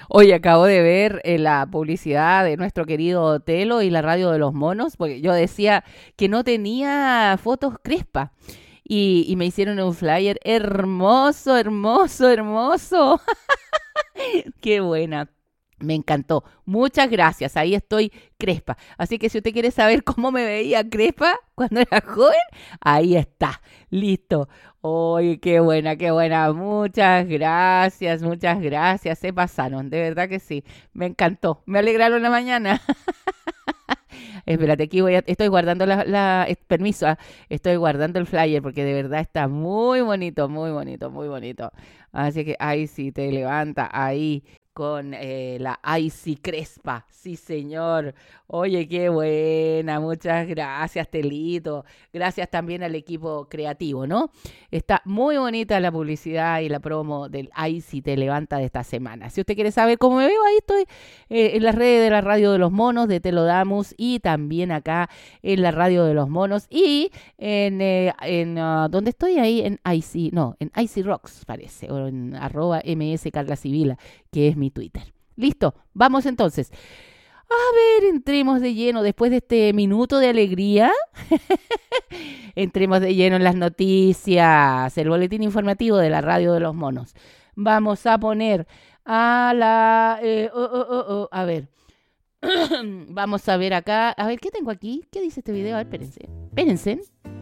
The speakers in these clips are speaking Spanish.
Hoy acabo de ver la publicidad de nuestro querido Telo y la radio de los monos, porque yo decía que no tenía fotos crespa. Y me hicieron un flyer hermoso, hermoso, hermoso. Qué buena. Me encantó. Muchas gracias. Ahí estoy crespa. Así que si usted quiere saber cómo me veía crespa cuando era joven, ahí está. Listo. Oye, qué buena, qué buena. Muchas gracias, muchas gracias. Se pasaron. De verdad que sí. Me encantó. Me alegraron la mañana. Espérate, aquí estoy guardando permiso, estoy guardando el flyer porque de verdad está muy bonito, muy bonito, muy bonito. Así que ahí sí te levanta, ahí con la Icy Crespa, sí señor. Oye, qué buena, muchas gracias Telito, gracias también al equipo creativo, ¿no? Está muy bonita la publicidad y la promo del Icy Te Levanta de esta semana. Si usted quiere saber cómo me veo, ahí estoy en las redes de la Radio de los Monos, de Te Lo Damos, y también acá en la Radio de los Monos, y ¿dónde estoy? Ahí en Icy, no, en Icy Rocks parece, o en @mscarlasivila, que es mi Twitter. Listo, vamos entonces. A ver, entremos de lleno después de este minuto de alegría. Entremos de lleno en las noticias, el boletín informativo de la Radio de los Monos. Vamos a poner a la... a ver. Vamos a ver acá. A ver, ¿qué tengo aquí? ¿Qué dice este video? A ver, espérense. Espérense.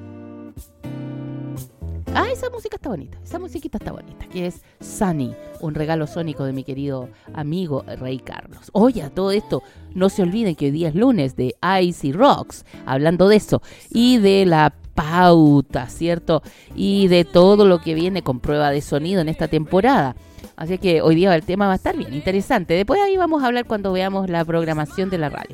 Ah, esa música está bonita. Esa musiquita está bonita. Que es Sunny, un regalo sónico de mi querido amigo Rey Carlos. Oye, a todo esto, no se olviden que hoy día es lunes de Icy Rocks. Hablando de eso. Y de la pauta, ¿cierto? Y de todo lo que viene con prueba de sonido en esta temporada. Así que hoy día el tema va a estar bien interesante. Después ahí vamos a hablar cuando veamos la programación de la radio.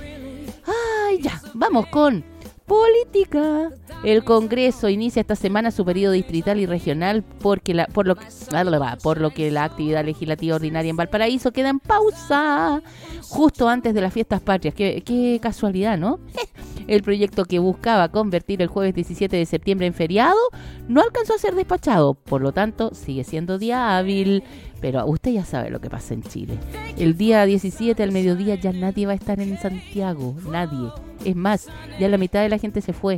Ay, ya, vamos con política. El Congreso inicia esta semana su periodo distrital y regional por lo que la actividad legislativa ordinaria en Valparaíso queda en pausa justo antes de las fiestas patrias. Qué casualidad, ¿no? El proyecto que buscaba convertir el jueves 17 de septiembre en feriado no alcanzó a ser despachado, por lo tanto sigue siendo día hábil. Pero usted ya sabe lo que pasa en Chile. El día 17 al mediodía ya nadie va a estar en Santiago, nadie. Es más, ya la mitad de la gente se fue.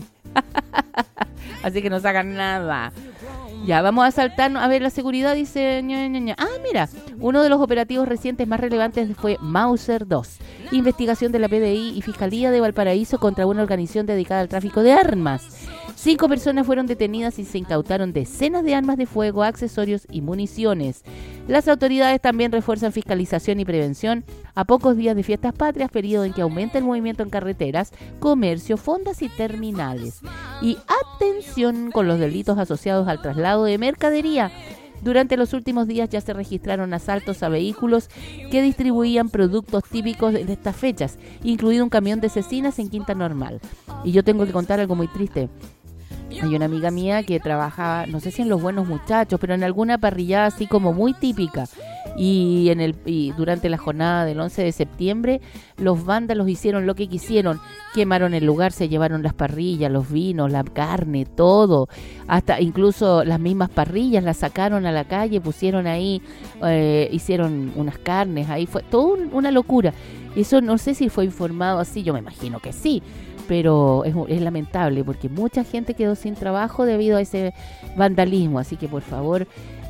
Así que no sacan nada. Ya, vamos a saltarnos. A ver, la seguridad dice... Ah, mira, uno de los operativos recientes más relevantes fue Mauser 2. Investigación de la PDI y Fiscalía de Valparaíso contra una organización dedicada al tráfico de armas. 5 personas fueron detenidas y se incautaron decenas de armas de fuego, accesorios y municiones. Las autoridades también refuerzan fiscalización y prevención a pocos días de fiestas patrias, periodo en que aumenta el movimiento en carreteras, comercio, fondas y terminales. Y atención con los delitos asociados al traslado de mercadería. Durante los últimos días ya se registraron asaltos a vehículos que distribuían productos típicos de estas fechas, incluido un camión de cecinas en Quinta Normal. Y yo tengo que contar algo muy triste. Hay una amiga mía que trabajaba, no sé si en Los Buenos Muchachos, pero en alguna parrillada así como muy típica. Y durante la jornada del 11 de septiembre, los vándalos hicieron lo que quisieron. Quemaron el lugar, se llevaron las parrillas, los vinos, la carne, todo. Hasta incluso las mismas parrillas las sacaron a la calle, pusieron ahí, hicieron unas carnes. Ahí fue toda una locura. Eso no sé si fue informado así, yo me imagino que sí. Pero es lamentable porque mucha gente quedó sin trabajo debido a ese vandalismo. Así que por favor,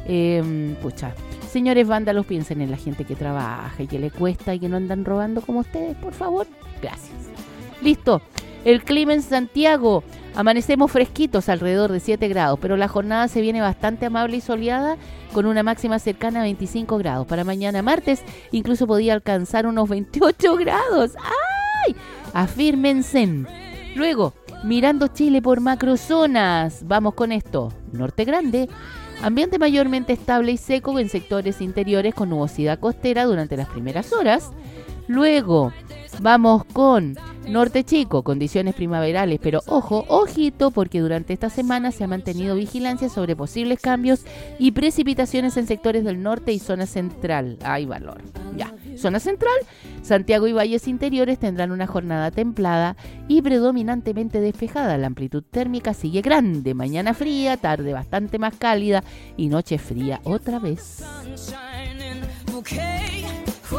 señores vándalos, piensen en la gente que trabaja y que le cuesta y que no andan robando como ustedes, por favor. Gracias. Listo. El clima en Santiago. Amanecemos fresquitos, alrededor de 7 grados, pero la jornada se viene bastante amable y soleada, con una máxima cercana a 25 grados. Para mañana martes incluso podía alcanzar unos 28 grados. ¡Ay! Afírmense. Luego, mirando Chile por macrozonas. Vamos con esto. Norte Grande. Ambiente mayormente estable y seco en sectores interiores con nubosidad costera durante las primeras horas. Luego, vamos con Norte Chico, condiciones primaverales, pero ojo, ojito, porque durante esta semana se ha mantenido vigilancia sobre posibles cambios y precipitaciones en sectores del norte y zona central. Hay valor. Ya, zona central, Santiago y valles interiores tendrán una jornada templada y predominantemente despejada. La amplitud térmica sigue grande, mañana fría, tarde bastante más cálida y noche fría otra vez.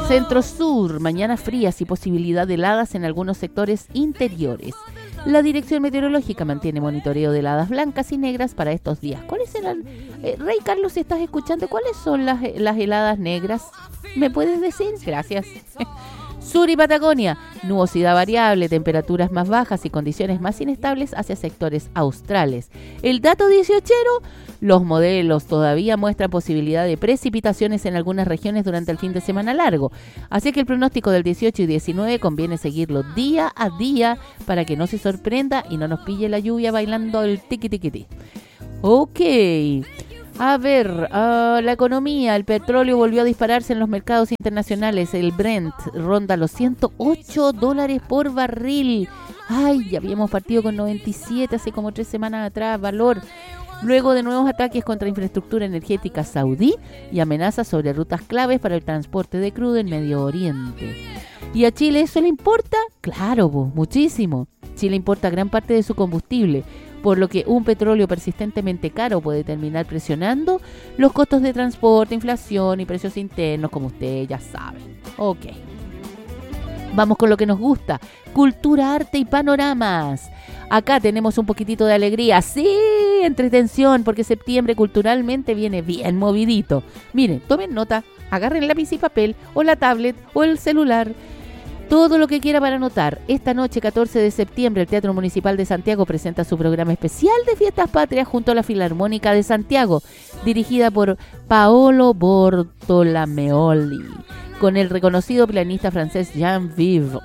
Centro-Sur, mañanas frías y posibilidad de heladas en algunos sectores interiores. La Dirección Meteorológica mantiene monitoreo de heladas blancas y negras para estos días. ¿Cuáles serán? Rey Carlos, si estás escuchando, ¿cuáles son las heladas negras? ¿Me puedes decir? Gracias. Sur y Patagonia, nubosidad variable, temperaturas más bajas y condiciones más inestables hacia sectores australes. El dato 18ero, los modelos todavía muestran posibilidad de precipitaciones en algunas regiones durante el fin de semana largo. Así que el pronóstico del 18 y 19 conviene seguirlo día a día para que no se sorprenda y no nos pille la lluvia bailando el tiqui-tiqui-ti. Ok. A ver, la economía, el petróleo volvió a dispararse en los mercados internacionales. El Brent ronda los $108 por barril. Ay, ya habíamos partido con 97 hace como 3 semanas atrás, valor. Luego de nuevos ataques contra infraestructura energética saudí y amenazas sobre rutas claves para el transporte de crudo en Medio Oriente. ¿Y a Chile eso le importa? Claro, muchísimo. Chile importa gran parte de su combustible, por lo que un petróleo persistentemente caro puede terminar presionando los costos de transporte, inflación y precios internos, como ustedes ya saben. Ok. Vamos con lo que nos gusta, cultura, arte y panoramas. Acá tenemos un poquitito de alegría, sí, entretención, porque septiembre culturalmente viene bien movidito. Miren, tomen nota, agarren lápiz y papel, o la tablet, o el celular. Todo lo que quiera para anotar. Esta noche, 14 de septiembre, el Teatro Municipal de Santiago presenta su programa especial de Fiestas Patrias junto a la Filarmónica de Santiago, dirigida por Paolo Bortolameoli, con el reconocido pianista francés Jean-Yves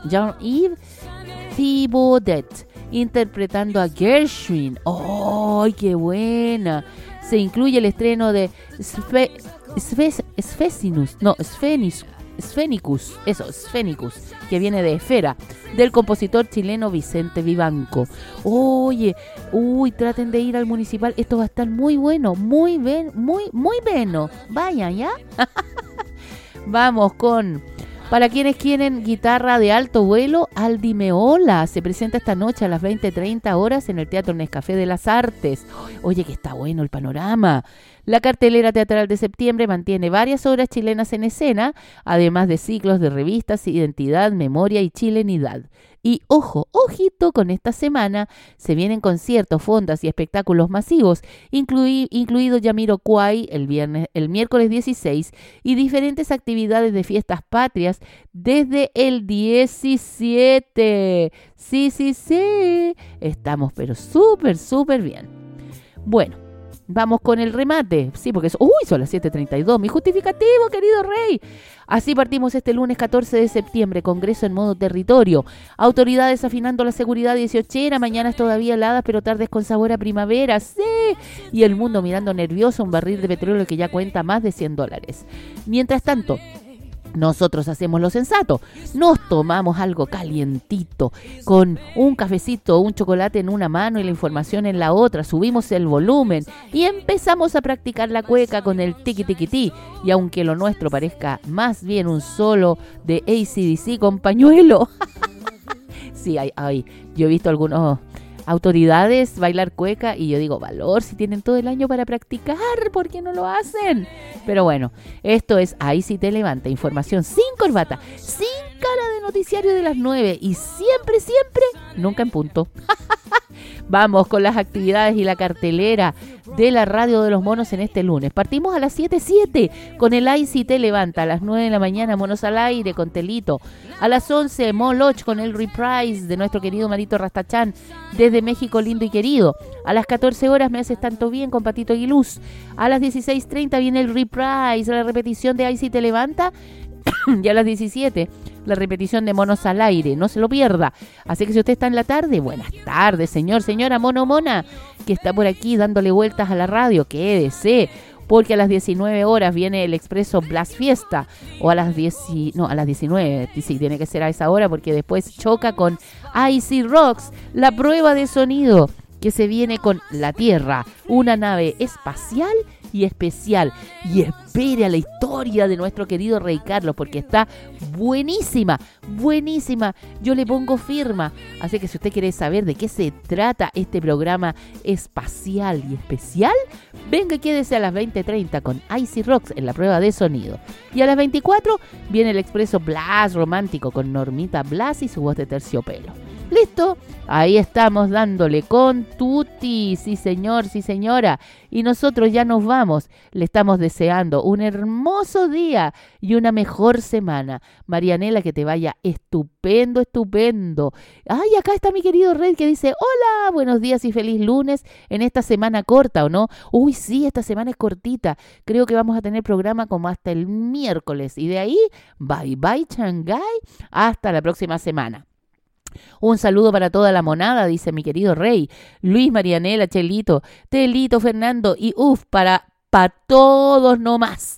Thibaudet, interpretando a Gershwin. ¡Oh, qué buena! Se incluye el estreno de Sphenicus, que viene de Esfera, del compositor chileno Vicente Vivanco. Oye, traten de ir al municipal, esto va a estar muy bueno, muy bueno. Vayan, ¿ya? Vamos con, para quienes quieren guitarra de alto vuelo, Aldi Meola se presenta esta noche a las 20:30 horas en el Teatro Nescafé de las Artes. Oye, que está bueno el panorama. La cartelera teatral de septiembre mantiene varias obras chilenas en escena, además de ciclos de revistas Identidad, Memoria y Chilenidad. Y ojito con esta semana, se vienen conciertos, fondas y espectáculos masivos, incluido Jamiroquai el miércoles 16 y diferentes actividades de fiestas patrias desde el 17. Sí, estamos pero súper bien. Bueno, vamos con el remate. Sí, porque son las 7:32. Mi justificativo, querido Rey. Así partimos este lunes 14 de septiembre. Congreso en modo territorio. Autoridades afinando la seguridad 18. Mañanas todavía heladas, pero tardes con sabor a primavera. Sí. Y el mundo mirando nervioso un barril de petróleo que ya cuenta más de $100. Mientras tanto, nosotros hacemos lo sensato, nos tomamos algo calientito, con un cafecito o un chocolate en una mano y la información en la otra, subimos el volumen y empezamos a practicar la cueca con el tiqui-tiqui-ti. Y aunque lo nuestro parezca más bien un solo de AC/DC con pañuelo, sí, yo he visto algunos autoridades bailar cueca y yo digo, valor, si tienen todo el año para practicar, ¿por qué no lo hacen? Pero bueno, esto es Ahí sí te levanta, información sin corbata, sin cara de noticiario de las 9 y siempre, nunca en punto. Vamos con las actividades y la cartelera de la Radio de los Monos en este lunes. Partimos a las 7:07 con el Ahí sí te levanta. A las 9 de la mañana, Monos al Aire con Telito. A las 11, Moloch con el reprise de nuestro querido Marito Rastachán desde México lindo y querido. A las 14 horas, Me haces tanto bien con Patito Aguiluz. A las 16:30 viene el reprise, la repetición de Ahí sí te levanta. Y a las 17, la repetición de Monos al Aire, no se lo pierda. Así que si usted está en la tarde, buenas tardes, señora, mona, que está por aquí dándole vueltas a la radio, quédese, porque a las 19 horas viene el Expreso Blast Fiesta, o a las 19, sí, tiene que ser a esa hora, porque después choca con Icy Rocks, la prueba de sonido, que se viene con La Tierra, una nave espacial y especial. Y espere a la historia de nuestro querido Rey Carlos, porque está buenísima, buenísima. Yo le pongo firma. Así que si usted quiere saber de qué se trata este programa espacial y especial, venga y quédese a las 20:30 con Icy Rocks en la prueba de sonido. Y a las 24 viene el expreso Blas romántico con Normita Blas y su voz de terciopelo. ¿Listo? Ahí estamos dándole con tutti, sí señor, sí señora. Y nosotros ya nos vamos. Le estamos deseando un hermoso día y una mejor semana. Marianela, que te vaya estupendo, estupendo. Ay, acá está mi querido Red que dice, hola, buenos días y feliz lunes en esta semana corta, ¿o no? Uy, sí, esta semana es cortita. Creo que vamos a tener programa como hasta el miércoles. Y de ahí, bye bye Shanghái, hasta la próxima semana. Un saludo para toda la monada, dice mi querido Rey, Luis, Marianela, Chelito, Telito, Fernando y para todos nomás.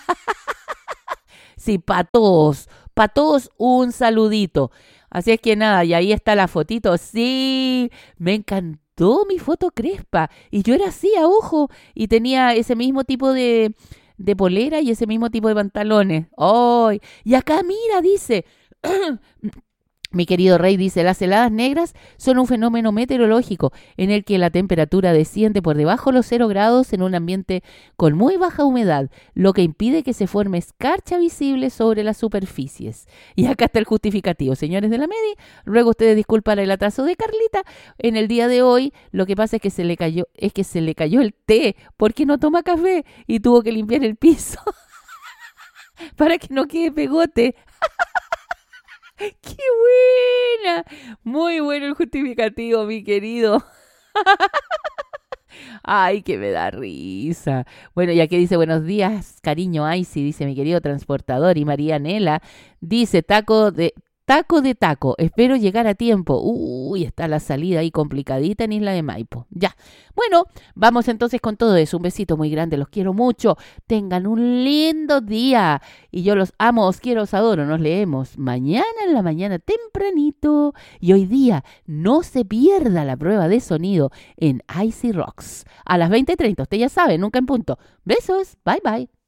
Sí, para todos un saludito. Así es que nada, y ahí está la fotito. Sí, me encantó mi foto crespa. Y yo era así a ojo y tenía ese mismo tipo de polera y ese mismo tipo de pantalones. ¡Ay! Y acá mira, dice... Mi querido Rey dice, las heladas negras son un fenómeno meteorológico en el que la temperatura desciende por debajo de los 0 grados en un ambiente con muy baja humedad, lo que impide que se forme escarcha visible sobre las superficies. Y acá está el justificativo, señores de la Medi, ruego ustedes disculpar el atraso de Carlita. En el día de hoy lo que pasa es que se le cayó el té porque no toma café y tuvo que limpiar el piso para que no quede pegote. ¡Qué buena! Muy bueno el justificativo, mi querido. Ay, que me da risa. Bueno, y aquí dice, buenos días, cariño Icy, dice mi querido transportador. Y María Nela dice, taco de taco. Espero llegar a tiempo. Uy, está la salida ahí complicadita en Isla de Maipo. Ya. Bueno, vamos entonces con todo eso. Un besito muy grande. Los quiero mucho. Tengan un lindo día. Y yo los amo, os quiero, os adoro. Nos leemos mañana en la mañana tempranito. Y hoy día no se pierda la prueba de sonido en Icy Rocks. A las 20:30. Usted ya sabe, nunca en punto. Besos. Bye, bye.